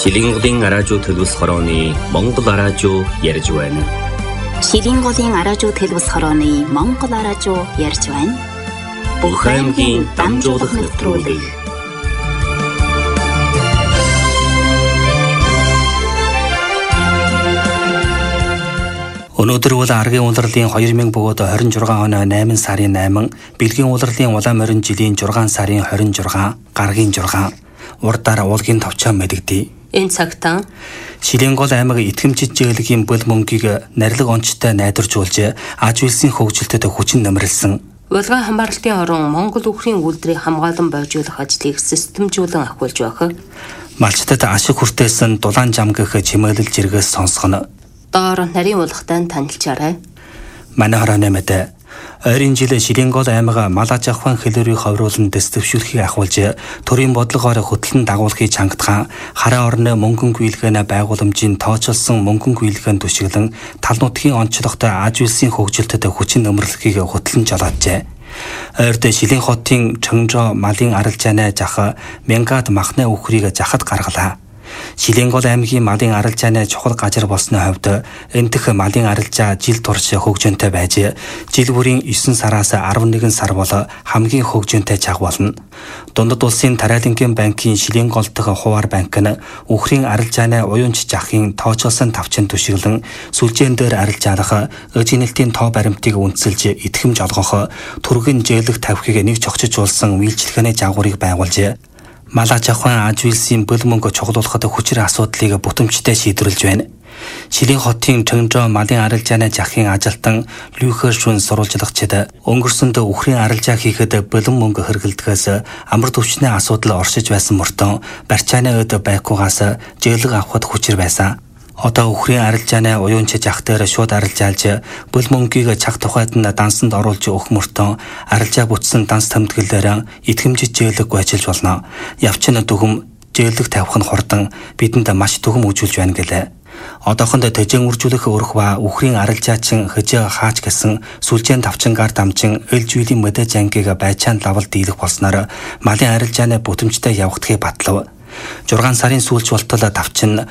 Шилийн голын араажуу төлөвс хорооны Монгол араажуу ярьж байна. Шилийн голын араажуу төлөвс хорооны Монгол араажуу ярьж байна. Бүх аймгийн дамжуулах нэвтрүүлэг. Өнөөдөр бол аргийн улирлын 2026 оны 8 сарын 8, бэлгийн улирлын улаан морин жилийн 6 сарын 26, гаргийн 6, урдаар уулгийн товчоо мэдэгдэе. Энэ цагтаа Шилийн гол аймаг итгэмжит жиглэгийн бүл мөнгийг нарилга онцтой найдваржуулж, аж үйлсийн хөгжилтэд хүчин нэмэрлсэн. Улгаан хамгаалалтын орон Монгол үхрийн үйлдвэрийг хамгаалан бойжуулах ажлыг системжүүлэн ахиулж байх. Малчтад ашиг хүртээсэн дулаан жам гэх чимэглэл жиргээс сонсгоно. Доор нарийн уулгатай танилцаарай. Манай хорооны мэдээ. Ойрын жил Шилийн гол аймаг мал аж ахуйн хэлбэрийг ховруулан дэвшүүлэхийг ахиулж, төрийн бодлогоор хөтлөн дагуулахыг чангатхан, хараа орны мөнгөн гүйлгээнэ байгууламжийн тооцоолсон мөнгөн гүйлгээн түшиглэн тал нутгийн онцлогтой аж үйлсийн хөгжилтэд хүчин нэмэрлэхийг хөтлөн жолооджээ. Ойрд Шилийн хотын Чонгжоо малын арилжааны жах Мянгад махны үхрийг жахад гаргалаа. Шилийн гол аймгийн малын арилжааны чухал газар болсны хувьд энтэх малын арилжаа жил турш хөгжөөнтэй байж, жил бүрийн 9 сараас 11 сар бол хамгийн хөгжөөнтэй чаг болно. Дундад улсын Тариалангийн банкын Шилийн гол дахь хуваар банк нь үхрийн арилжааны уянч жахын тооцоолсон тавчин түшиглэн сүлжээн дээр арилжаалах, эзэнэлтийн тоо баримтыг үндэслэж итгэмж олгох, түргэн жиглэх тавхийг нэг чогчжуулсан үйлчлэгээний жаагуурыг байгуулж, мал аж ахуйн аж үйлсийн бүл мөнгө чухлуулахад хүчээр асуудлыг бүтэмжтэй шийдвэрлэж байна. Шилийн хотын Чонгжоо малын арилжааны жахын ажилтан Люхэр шүн сурвалжлагчид өнгөрсөнд үхрийн арилжаа хийхэд бэлэн мөнгө хэрэглэдгээс амар төвчний асуудал оршиж байсан мөртөө барьцааны өд байхгүйгаас жиглэг авахд хүчээр байсан. Одоо үхрийн арилжааны уянч жах дээр шууд арилжаалж, бүл мөнгийг чаг тухайд нь дансанд оруулж өгөх мөртөө арилжаа бүтсэн данс тэмдэглэлээр итгэмжит жиглэггүй ажиллаж болно. Явчин дүгм жиглэг тавих нь хурдан бидэнд маш дүгм үзүүлж байна гэлээ. Одоохонд төжин үржүүлэх өрх ба үхрийн арилжаачин хөжөө хаач гэсэн сүлжээн тавчингаар дамжин элж үйлийн мэдээж ангийг байчаан лавал дийлэх болсноор малын арилжааны бүтэмжтэй явагдахыг батлав. 6 сарын сүүлч болтол давчин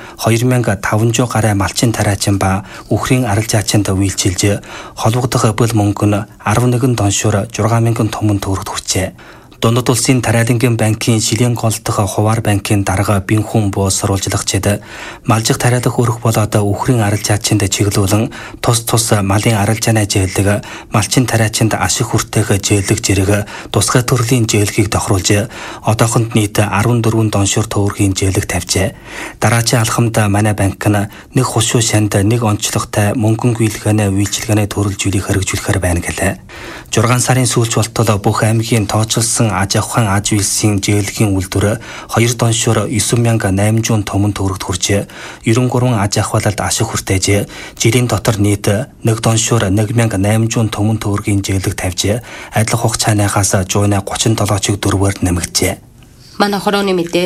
2500 гаруй малчин тариачин ба үхрийн арилжаачинд үйлчилж, холбогдох бүл мөнгө нь 11 доншуур 6000 томон төгрөгт хүрчээ. Дундад улсын Тариалангийн банкын Шилийн гол дахь хуваар банкын дарга Бинхүн буу сурвалжлагчид малжих тариалах өрх болоод үхрийн арилжаачинд чиглүүлэн тус малын арилжааны жиглэг, малчин тариачинд ашиг хүртээх жиглэг зэрэг тусгай төрлийн жиглэгийг тохируулж, одоохонд нийт 14 доншуур төгрөгийн жиглэг тавьжээ. Дараачийн алхамд манай банк нь нэг хушуу шанд нэг онцлогтой мөнгөн гүйлгээнэ үйлчилгээний төрөлжүүлийг хэрэгжүүлэхээр байна гэлээ. 6 сарын сүүлч болтол бүх аймгийн тооцоолсон аж ахуйн аж үйлсийн жиглэгийн үйлдвэр 2 доншуур 9800 томон төгрөгт хүрч, 93 аж ахуйлалд ашиг хүртээж, жилийн дотор нийт 1 доншуур 1800 томон төгрөгийн жиглэг тавьж, адилхан хугацааныхаас 37-ыг 4-ээр нэмэгджээ. Манай хорооны мэдээ